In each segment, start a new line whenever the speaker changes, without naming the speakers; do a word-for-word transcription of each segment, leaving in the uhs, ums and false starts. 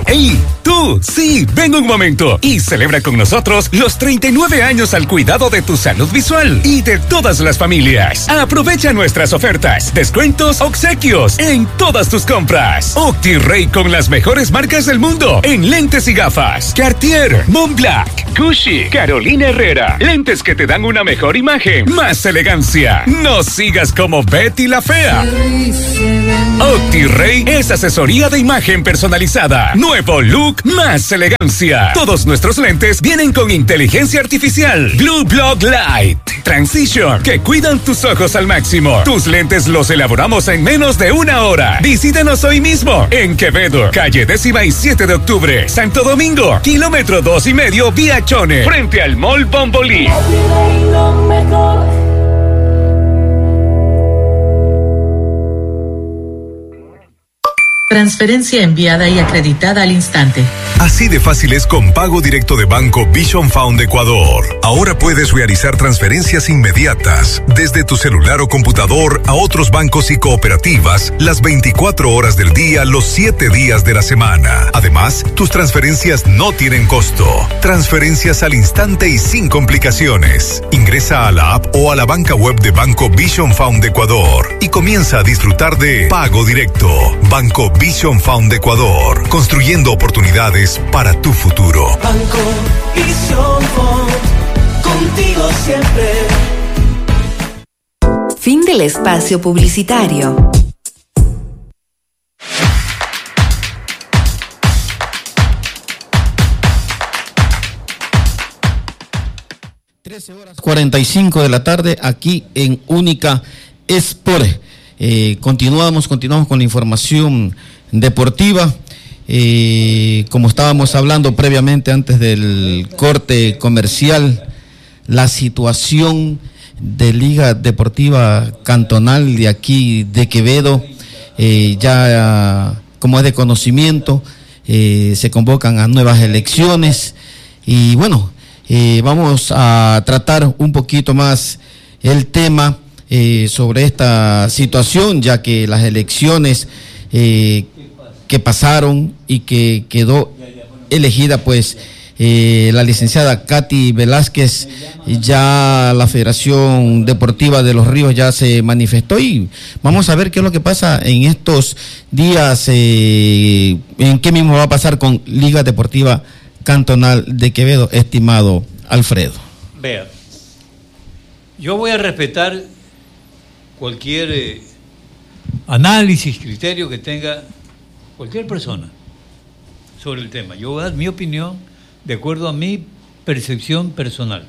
¡Ey! ¡Tú! ¡Sí! ¡Ven un momento! Y celebra con nosotros los treinta y nueve años al cuidado de tu salud visual y de todas las familias. Aprovecha nuestras ofertas, descuentos, obsequios en todas tus compras. OptiRay con las mejores marcas del mundo en lentes y gafas. Cartier, Montblanc, Gucci, Carolina Herrera. Lentes que te dan una mejor imagen, más elegancia. No sigas como Betty la Fea. OptiRay es asesoría de imagen personalizada. Nuevo look, más elegancia. Todos nuestros lentes vienen con inteligencia artificial. Blue Block Light Transition, que cuidan tus ojos al máximo. Tus lentes los elaboramos en menos de una hora. Visítanos hoy mismo en Quevedo, calle décima y siete de octubre. Santo Domingo, kilómetro dos y medio vía Chone, frente al Mall Bombolí.
Transferencia enviada y acreditada al instante.
Así de fácil es con pago directo de Banco Vision Fund Ecuador. Ahora puedes realizar transferencias inmediatas desde tu celular o computador a otros bancos y cooperativas las veinticuatro horas del día, los siete días de la semana. Además, tus transferencias no tienen costo. Transferencias al instante y sin complicaciones. Ingresa a la app o a la banca web de Banco Vision Fund Ecuador y comienza a disfrutar de pago directo. Banco Vision Fund Ecuador, construyendo oportunidades para tu futuro.
Banco Vision Fund, contigo siempre.
Fin del espacio publicitario.
trece horas cuarenta y cinco de la tarde aquí en Única Sport. Eh, continuamos, continuamos con la información deportiva. Eh, como estábamos hablando previamente antes del corte comercial, la situación de Liga Deportiva Cantonal de aquí de Quevedo, eh, ya como es de conocimiento, eh, se convocan a nuevas elecciones y bueno, eh, vamos a tratar un poquito más el tema Eh, sobre esta situación, ya que las elecciones eh, que pasaron y que quedó elegida pues eh, la licenciada Katy Velázquez, ya la Federación Deportiva de Los Ríos ya se manifestó y vamos a ver qué es lo que pasa en estos días, eh, en qué mismo va a pasar con Liga Deportiva Cantonal de Quevedo, estimado Alfredo.
Vea, yo voy a respetar cualquier eh, análisis, criterio que tenga cualquier persona sobre el tema. Yo voy a dar mi opinión de acuerdo a mi percepción personal.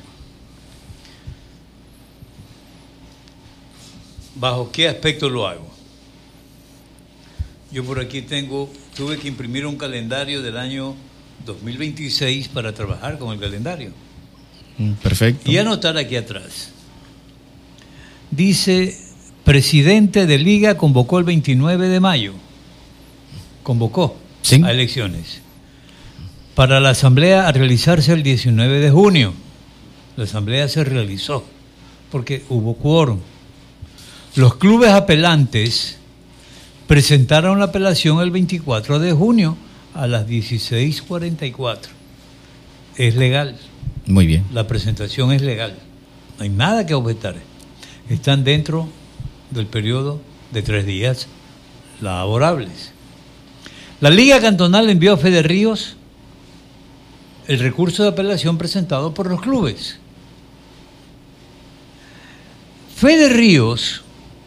¿Bajo qué aspecto lo hago? Yo por aquí tengo, tuve que imprimir un calendario del año dos mil veintiséis para trabajar con el calendario.
Perfecto.
Y anotar aquí atrás. Dice... Presidente de Liga convocó el veintinueve de mayo. Convocó ¿Sí? a elecciones. Para la asamblea a realizarse el diecinueve de junio. La asamblea se realizó porque hubo quórum. Los clubes apelantes presentaron la apelación el veinticuatro de junio a las dieciséis cuarenta y cuatro. Es legal.
Muy bien.
La presentación es legal. No hay nada que objetar. Están dentro del periodo de tres días laborables. La Liga Cantonal envió a Fede Ríos el recurso de apelación presentado por los clubes. Fede Ríos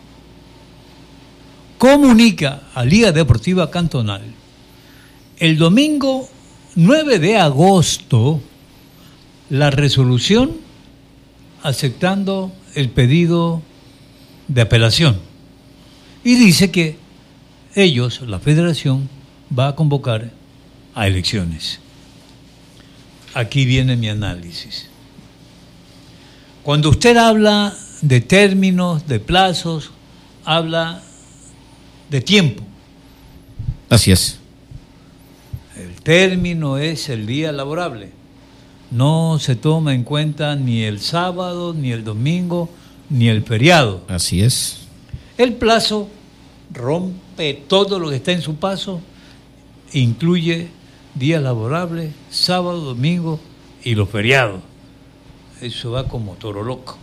comunica a Liga Deportiva Cantonal el domingo nueve de agosto la resolución aceptando el pedido de apelación y dice que ellos, la federación, va a convocar a elecciones. Aquí viene mi análisis. Cuando usted habla de términos, de plazos, habla de tiempo.
Así es.
El término es el día laborable. No se toma en cuenta ni el sábado, ni el domingo, ni el feriado.
Así es.
El plazo rompe todo lo que está en su paso, incluye días laborables, sábado, domingo y los feriados. Eso va como toro loco.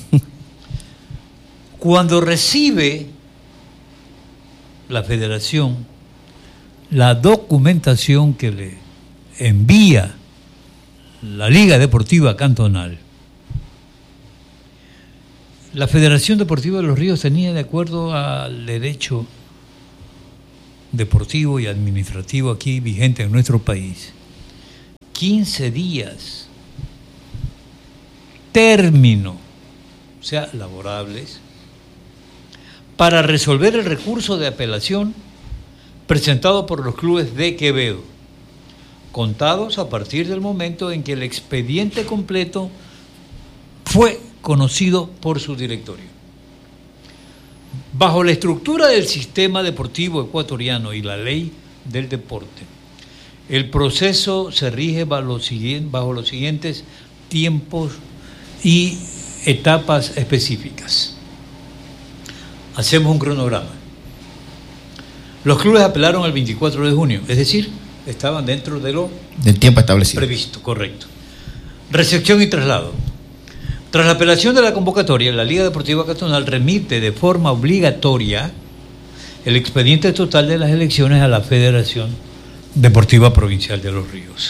Cuando recibe la federación la documentación que le envía la Liga Deportiva Cantonal, la Federación Deportiva de los Ríos tenía, de acuerdo al derecho deportivo y administrativo aquí vigente en nuestro país, quince días término, o sea, laborables, para resolver el recurso de apelación presentado por los clubes de Quevedo, contados a partir del momento en que el expediente completo fue conocido por su directorio. Bajo la estructura del sistema deportivo ecuatoriano y la ley del deporte, el proceso se rige bajo los siguientes, bajo los siguientes tiempos y etapas específicas. Hacemos un cronograma. Los clubes apelaron el veinticuatro de junio, es decir, estaban dentro de lo
del tiempo establecido.
Previsto, correcto. Recepción y traslado. Tras la apelación de la convocatoria, la Liga Deportiva Cantonal remite de forma obligatoria el expediente total de las elecciones a la Federación Deportiva Provincial de los Ríos.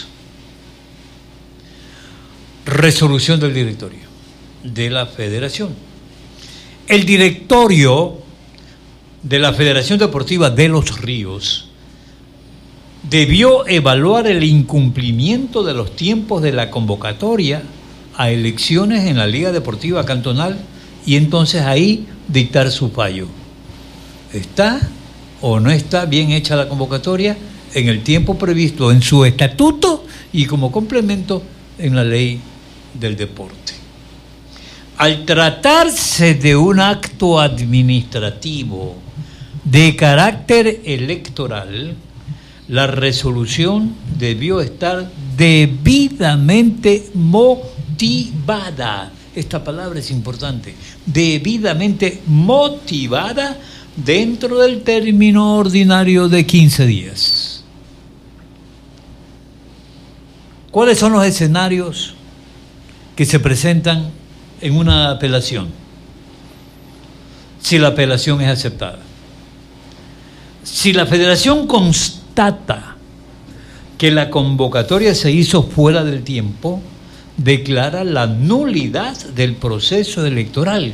Resolución del directorio de la Federación. El directorio de la Federación Deportiva de los Ríos debió evaluar el incumplimiento de los tiempos de la convocatoria a elecciones en la Liga Deportiva Cantonal y entonces ahí dictar su fallo. ¿Está o no está bien hecha la convocatoria en el tiempo previsto en su estatuto y como complemento en la ley del deporte? Al tratarse de un acto administrativo de carácter electoral, la resolución debió estar debidamente motivada. Esta palabra es importante. Debidamente motivada dentro del término ordinario de quince días. ¿Cuáles son los escenarios que se presentan en una apelación? Si la apelación es aceptada. Si la federación constata que la convocatoria se hizo fuera del tiempo, declara la nulidad del proceso electoral.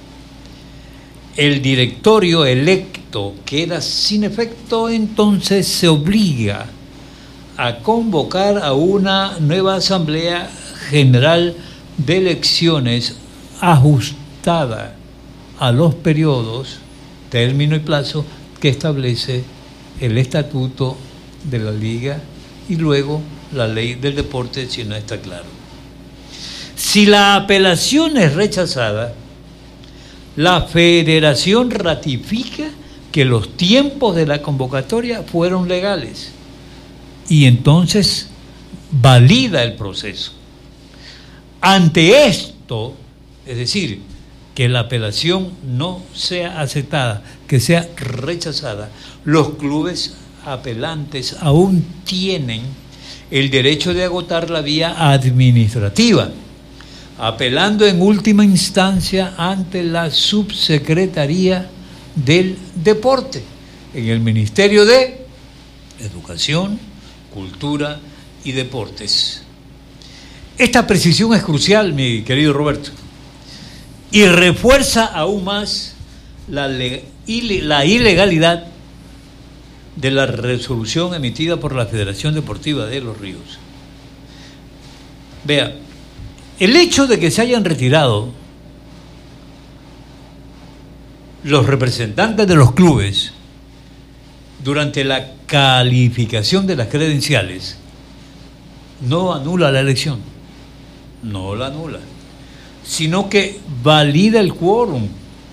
El directorio electo queda sin efecto, entonces se obliga a convocar a una nueva Asamblea General de Elecciones ajustada a los periodos, término y plazo que establece el estatuto de la Liga y luego la ley del deporte, si no está claro. Si la apelación es rechazada, la Federación ratifica que los tiempos de la convocatoria fueron legales y entonces valida el proceso. Ante esto, es decir, que la apelación no sea aceptada, que sea rechazada, los clubes apelantes aún tienen el derecho de agotar la vía administrativa, apelando en última instancia ante la Subsecretaría del Deporte, en el Ministerio de Educación, Cultura y Deportes. Esta precisión es crucial, mi querido Roberto, y refuerza aún más la, le- la ilegalidad de la resolución emitida por la Federación Deportiva de los Ríos. Vea, el hecho de que se hayan retirado los representantes de los clubes durante la calificación de las credenciales no anula la elección, no la anula, sino que valida el quórum,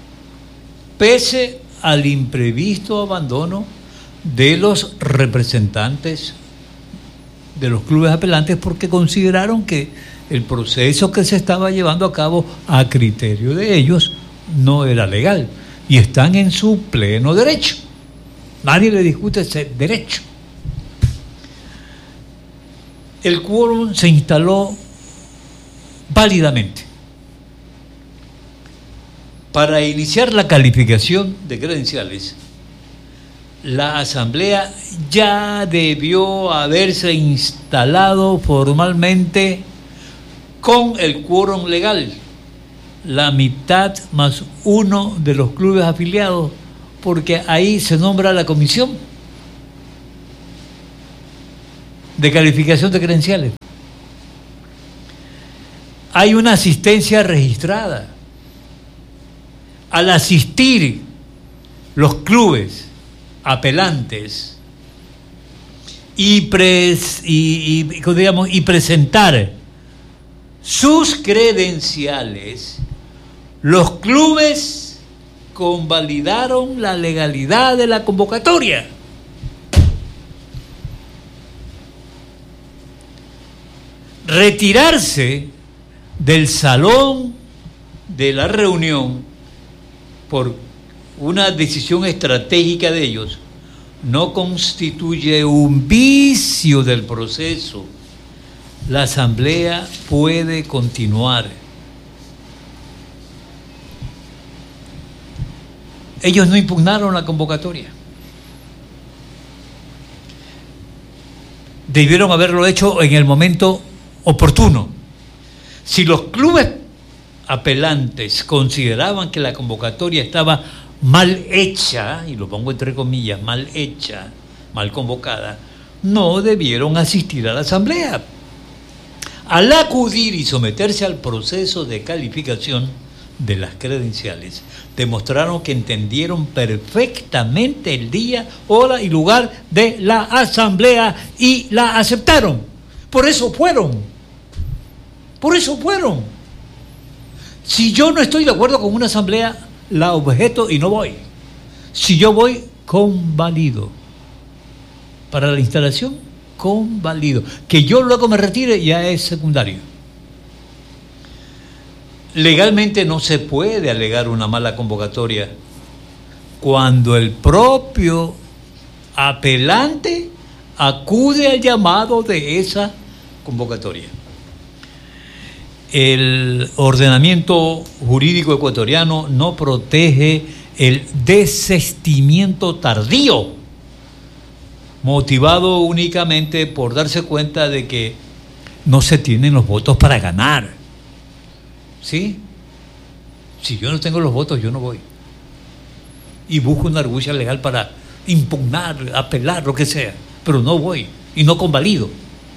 pese al imprevisto abandono de los representantes de los clubes apelantes, porque consideraron que el proceso que se estaba llevando a cabo a criterio de ellos no era legal y están en su pleno derecho. Nadie le discute ese derecho. el quórum se instaló válidamente. Para iniciar la calificación de credenciales, la asamblea ya debió haberse instalado formalmente con el quórum legal, la mitad más uno de los clubes afiliados, porque ahí se nombra la comisión de calificación de credenciales. Hay una asistencia registrada. Al asistir los clubes apelantes y, pres, y, y, digamos, y presentar sus credenciales, los clubes convalidaron la legalidad de la convocatoria. Retirarse del salón de la reunión por una decisión estratégica de ellos no constituye un vicio del proceso. La asamblea puede continuar. Ellos no impugnaron la convocatoria. Debieron haberlo hecho en el momento oportuno. Si los clubes apelantes consideraban que la convocatoria estaba mal hecha, y lo pongo entre comillas, mal hecha, mal convocada, no debieron asistir a la asamblea. Al acudir y someterse al proceso de calificación de las credenciales, demostraron que entendieron perfectamente el día, hora y lugar de la asamblea y la aceptaron. Por eso fueron. Por eso fueron. Si yo no estoy de acuerdo con una asamblea, la objeto y no voy. Si yo voy, convalido. Para la instalación, convalido. Que yo luego me retire ya es secundario. Legalmente no se puede alegar una mala convocatoria cuando el propio apelante acude al llamado de esa convocatoria. El ordenamiento jurídico ecuatoriano no protege el desistimiento tardío, motivado únicamente por darse cuenta de que no se tienen los votos para ganar. ¿Sí? Si yo no tengo los votos, yo no voy. Y busco una argucia legal para impugnar, apelar, lo que sea, pero no voy y no convalido.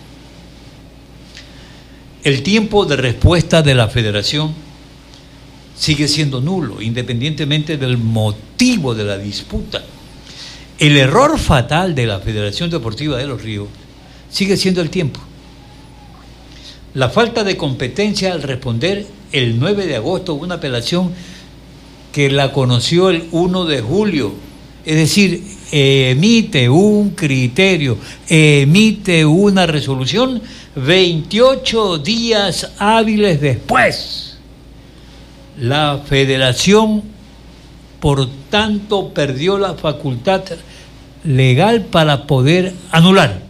El tiempo de respuesta de la federación sigue siendo nulo, independientemente del motivo de la disputa. El error fatal de la Federación Deportiva de Los Ríos sigue siendo el tiempo. La falta de competencia al responder el nueve de agosto una apelación que la conoció el uno de julio, es decir, emite un criterio, emite una resolución veintiocho días hábiles después. La federación, por tanto, perdió la facultad legal para poder anular.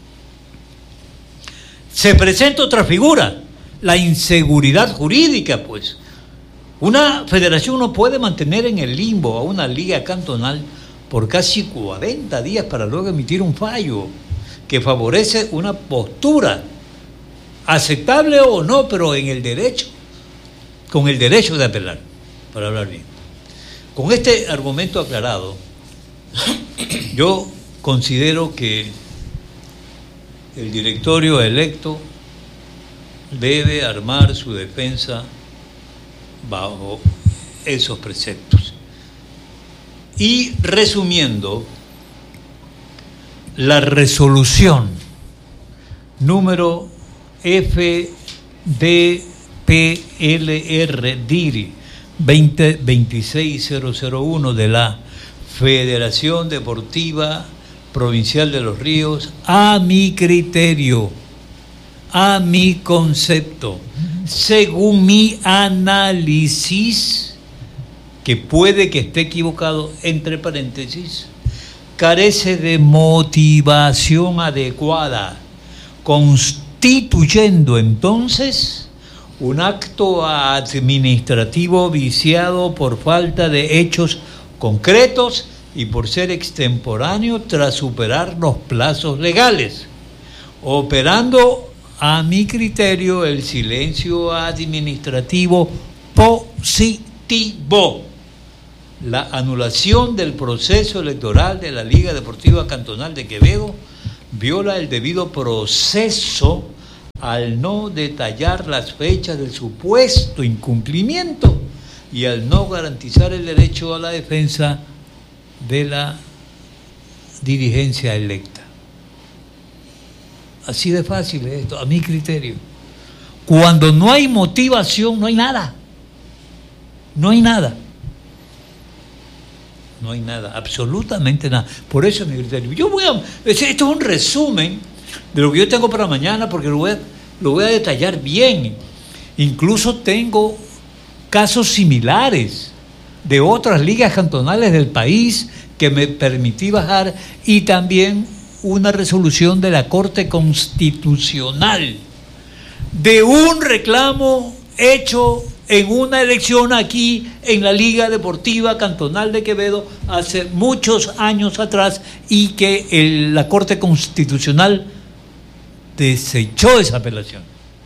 Se presenta otra figura, la inseguridad jurídica, pues. Una federación no puede mantener en el limbo a una liga cantonal por casi cuarenta días para luego emitir un fallo que favorece una postura, aceptable o no, pero en el derecho, con el derecho de apelar, para hablar bien. Con este argumento aclarado, yo considero que el directorio electo debe armar su defensa bajo esos preceptos. Y resumiendo, la resolución número F D P L R D I R I veinte veintiséis cero cero uno de la Federación Deportiva Provincial de Los Ríos, a mi criterio, a mi concepto, según mi análisis, que puede que esté equivocado, entre paréntesis, carece de motivación adecuada, constituye constituyendo entonces un acto administrativo viciado por falta de hechos concretos y por ser extemporáneo tras superar los plazos legales, operando a mi criterio el silencio administrativo positivo, la anulación del proceso electoral de la Liga Deportiva Cantonal de Quevedo viola el debido proceso al no detallar las fechas del supuesto incumplimiento y al no garantizar el derecho a la defensa de la dirigencia electa. Así de fácil es esto, a mi criterio. Cuando no hay motivación, no hay nada. No hay nada. No hay nada, absolutamente nada. Por eso es mi criterio. Yo voy a, esto es un resumen de lo que yo tengo para mañana, porque lo voy a, lo voy a detallar bien. Incluso tengo casos similares de otras ligas cantonales del país que me permití bajar, y también una resolución de la Corte Constitucional de un reclamo hecho en una elección aquí en la Liga Deportiva Cantonal de Quevedo hace muchos años atrás, y que el, la Corte Constitucional desechó esa apelación.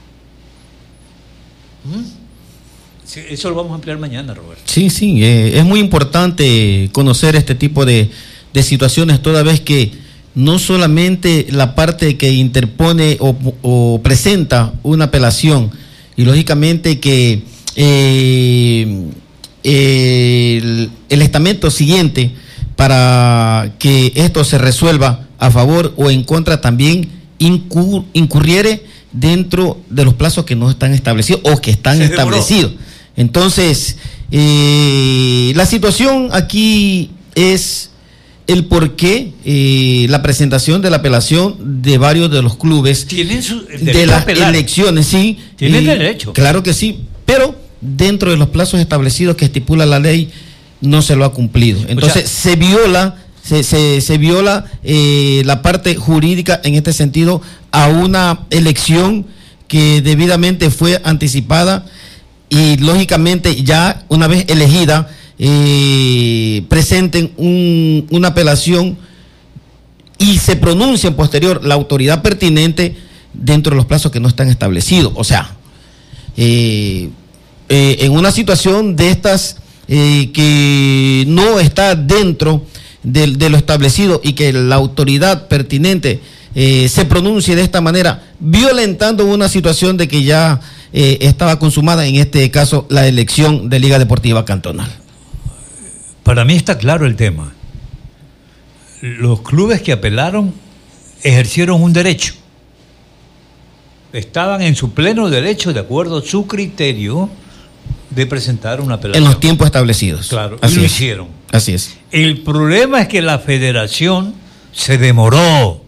¿Mm? Sí, eso lo vamos a ampliar mañana, Roberto.
Sí, sí, eh, es muy importante conocer este tipo de, de situaciones, toda vez que no solamente la parte que interpone o, o presenta una apelación, y lógicamente que eh, el, el estamento siguiente para que esto se resuelva a favor o en contra también incur, incurriere dentro de los plazos que no están establecidos o que están establecidos. Entonces, eh, la situación aquí es el por qué eh, la presentación de la apelación de varios de los clubes
tienen su
de las elecciones, sí.
Tienen y, derecho.
Claro que sí, pero dentro de los plazos establecidos que estipula la ley no se lo ha cumplido. Entonces, o sea, se viola, se, se, se viola eh, la parte jurídica en este sentido a una elección que debidamente fue anticipada. Y lógicamente ya una vez elegida eh, presenten un, una apelación y se pronuncia en posterior la autoridad pertinente dentro de los plazos que no están establecidos. O sea, eh, eh, en una situación de estas eh, que no está dentro de, de lo establecido y que la autoridad pertinente eh, se pronuncie de esta manera, violentando una situación de que ya Eh, estaba consumada, en este caso la elección de Liga Deportiva Cantonal.
Para mí está claro el tema. Los clubes que apelaron ejercieron un derecho, estaban en su pleno derecho, de acuerdo a su criterio, de presentar una apelación
en los tiempos establecidos.
Claro,
así
y lo
es.
hicieron.
Así es.
El problema es que la federación se demoró.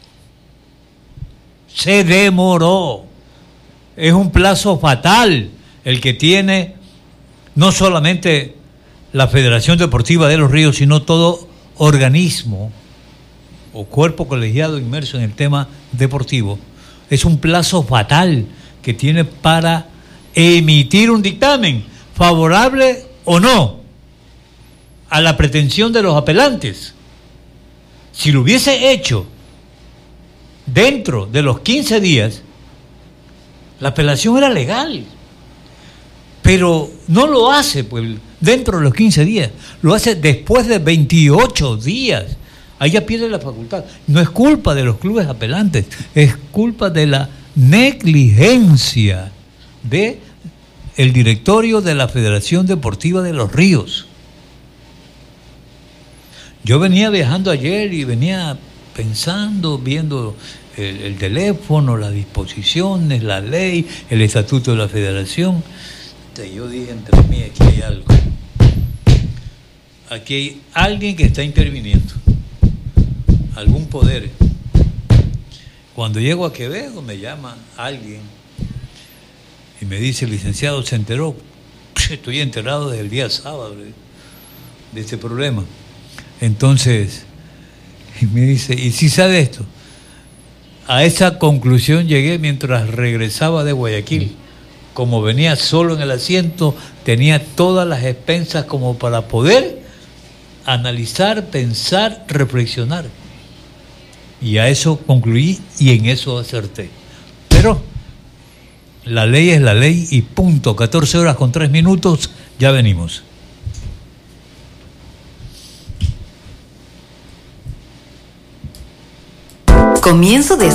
Se demoró. Es un plazo fatal el que tiene no solamente la Federación Deportiva de los Ríos, sino todo organismo o cuerpo colegiado inmerso en el tema deportivo. Es un plazo fatal que tiene para emitir un dictamen favorable o no a la pretensión de los apelantes. Si lo hubiese hecho dentro de los quince días, la apelación era legal, pero no lo hace pues dentro de los quince días, lo hace después de veintiocho días. Ahí ya pierde la facultad. No es culpa de los clubes apelantes, es culpa de la negligencia de el directorio de la Federación Deportiva de los Ríos. Yo venía viajando ayer y venía pensando, viendo El, el teléfono, las disposiciones, la ley, el estatuto de la federación. Entonces yo dije entre mí, aquí hay algo. Aquí hay alguien que está interviniendo, algún poder. Cuando llego a Quevedo me llama alguien y me dice: licenciado, ¿se enteró? Estoy enterado desde el día sábado de este problema. Entonces me dice: ¿y si sabe esto? A esa conclusión llegué mientras regresaba de Guayaquil. Como venía solo en el asiento, tenía todas las expensas como para poder analizar, pensar, reflexionar. Y a eso concluí y en eso acerté. Pero la ley es la ley y punto. catorce horas con tres minutos, ya venimos.
Comienzo de